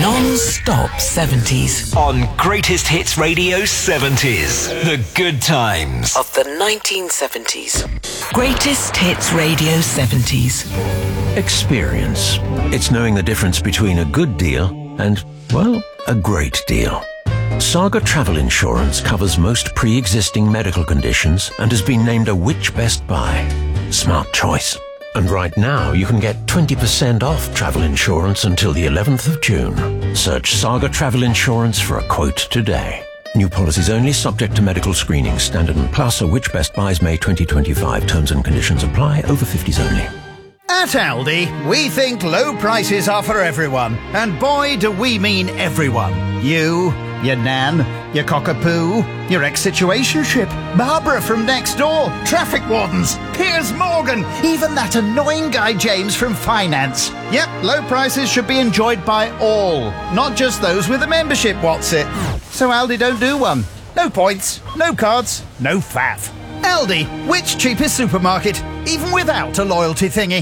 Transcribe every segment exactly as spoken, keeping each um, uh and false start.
Non-stop seventies. On Greatest Hits Radio seventies. The good times Of the nineteen seventies. Greatest Hits Radio seventies. Experience. It's knowing the difference between a good deal and, well, a great deal. Saga Travel Insurance covers most pre-existing medical conditions and has been named a Which Best Buy. Smart choice. And right now you can get twenty percent off travel insurance until the eleventh of June. Search Saga Travel Insurance for a quote today. New policies only, subject to medical screening. Standard and Plus, or Which Best Buys May twenty twenty-five. Terms and conditions apply. Over fifties only. At Aldi, we think low prices are for everyone. And boy, do we mean everyone. You, your nan, your cockapoo, your ex-situationship, Barbara from next door, traffic wardens, Piers Morgan, even that annoying guy James from finance. Yep, low prices should be enjoyed by all, not just those with a membership, what's it? So Aldi don't do one. No points, no cards, no faff. Aldi, which cheapest supermarket, even without a loyalty thingy?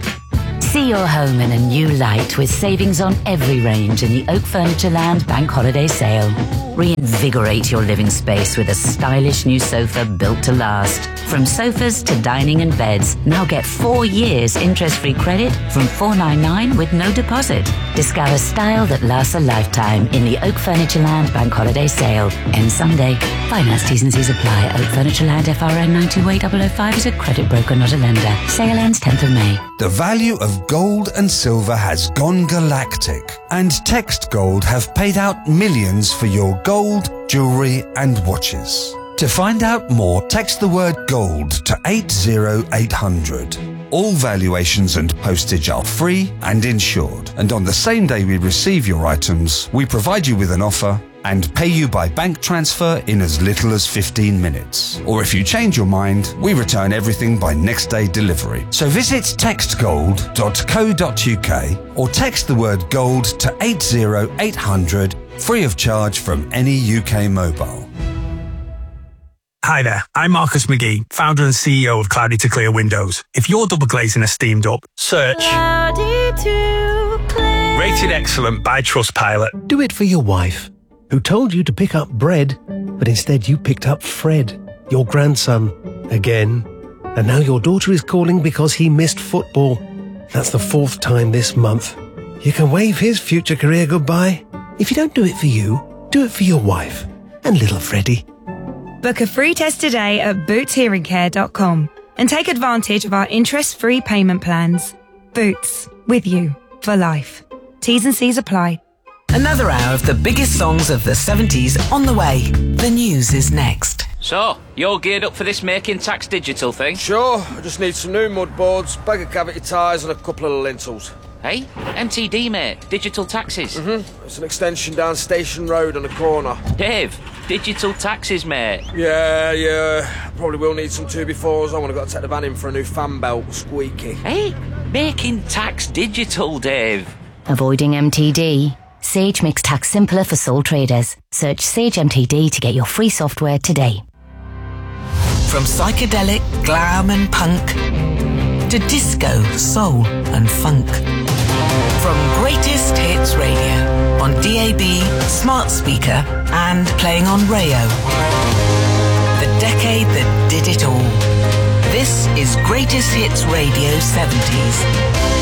See your home in a new light with savings on every range in the Oak Furnitureland Bank Holiday Sale. Reinvigorate your living space with a stylish new sofa built to last. From sofas to dining and beds, now get four years interest-free credit from four ninety-nine with no deposit. Discover style that lasts a lifetime in the Oak Furnitureland Bank Holiday Sale. Ends Sunday. Finance T's and C's apply. Oak Furnitureland F R N nine two eight zero zero five is a credit broker, not a lender. Sale ends tenth of May. The value of gold and silver has gone galactic, and Text Gold have paid out millions for your gold, jewellery and watches. To find out more, text the word gold to eight zero eight hundred. All valuations and postage are free and insured, and on the same day we receive your items, we provide you with an offer and pay you by bank transfer in as little as fifteen minutes. Or if you change your mind, we return everything by next day delivery. So visit text gold dot co dot uk or text the word gold to eight zero eight hundred, free of charge from any U K mobile. Hi there, I'm Marcus McGee, founder and C E O of Cloudy to Clear Windows. If your double glazing is steamed up, search Cloudy to Clear. Rated excellent by Trustpilot. Do it for your wife, who told you to pick up bread, but instead you picked up Fred, your grandson, again. And now your daughter is calling because he missed football. That's the fourth time this month. You can wave his future career goodbye. If you don't do it for you, do it for your wife and little Freddie. Book a free test today at boots hearing care dot com and take advantage of our interest-free payment plans. Boots, with you for life. T's and C's apply. Another hour of the biggest songs of the seventies on the way. The news is next. So, you're geared up for this Making Tax Digital thing? Sure, I just need some new mud boards, bag of cavity tyres and a couple of lintels. Hey, M T D, mate. Digital taxes. Mm-hmm. It's an extension down Station Road on the corner. Dave, digital taxes, mate. Yeah, yeah. Probably will need some two befores. I want to go to take the van in for a new fan belt. Squeaky. Hey, Making Tax Digital, Dave. Avoiding M T D? Sage makes tax simpler for sole traders. Search Sage M T D to get your free software today. From psychedelic, glam and punk to disco, soul and funk. From Greatest Hits Radio on D A B, smart speaker and playing on Rayo. The decade that did it all. This is Greatest Hits Radio seventies.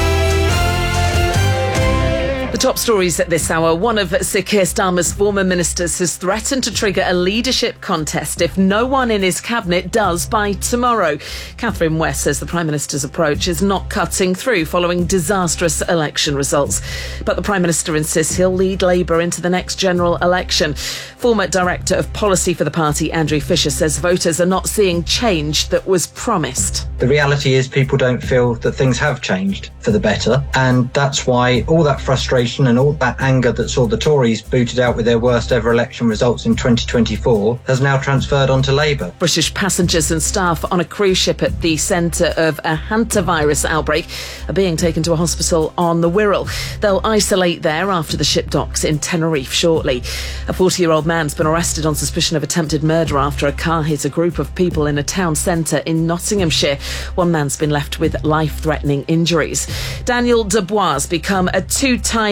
The top stories at this hour. One of Sir Keir Starmer's former ministers has threatened to trigger a leadership contest if no one in his cabinet does by tomorrow. Catherine West says the Prime Minister's approach is not cutting through following disastrous election results. But the Prime Minister insists he'll lead Labour into the next general election. Former Director of Policy for the party, Andrew Fisher, says voters are not seeing change that was promised. The reality is people don't feel that things have changed for the better, and that's why all that frustration and all that anger that saw the Tories booted out with their worst ever election results in twenty twenty-four has now transferred onto Labour. British passengers and staff on a cruise ship at the centre of a hantavirus outbreak are being taken to a hospital on the Wirral. They'll isolate there after the ship docks in Tenerife shortly. A forty-year-old man's been arrested on suspicion of attempted murder after a car hit a group of people in a town centre in Nottinghamshire. One man's been left with life-threatening injuries. Daniel Dubois has become a two-time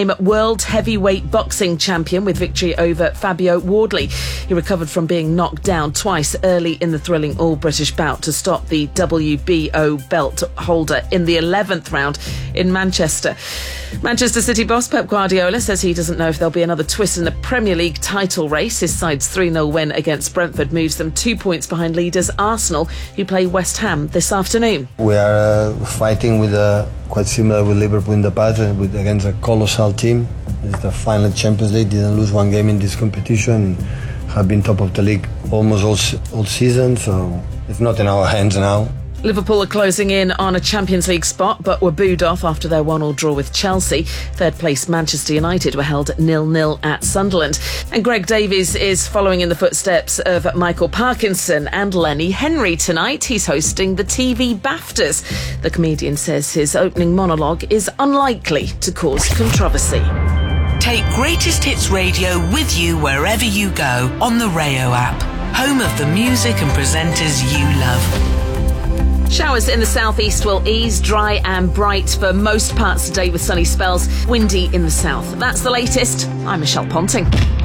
two-time world heavyweight boxing champion with victory over Fabio Wardley. He recovered from being knocked down twice early in the thrilling all-British bout to stop the W B O belt holder in the eleventh round in Manchester. Manchester City boss Pep Guardiola says he doesn't know if there'll be another twist in the Premier League title race. His side's three nil win against Brentford moves them two points behind leaders Arsenal, who play West Ham this afternoon. We are uh, fighting with a, quite similar with Liverpool in the past, with, against a colossal team. It's the final Champions League, didn't lose one game in this competition, have been top of the league almost all, all season, so it's not in our hands now. Liverpool are closing in on a Champions League spot, but were booed off after their one all draw with Chelsea. Third place Manchester United were held nil nil at Sunderland. And Greg Davies is following in the footsteps of Michael Parkinson and Lenny Henry tonight. He's hosting the T V BAFTAs. The comedian says his opening monologue is unlikely to cause controversy. Take Greatest Hits Radio with you wherever you go on the Rayo app, home of the music and presenters you love. Showers in the southeast will ease, dry and bright for most parts today with sunny spells, windy in the south. That's the latest. I'm Michelle Ponting.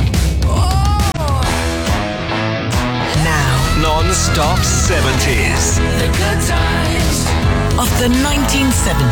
Now, non-stop seventies. the good times of the nineteen seventies.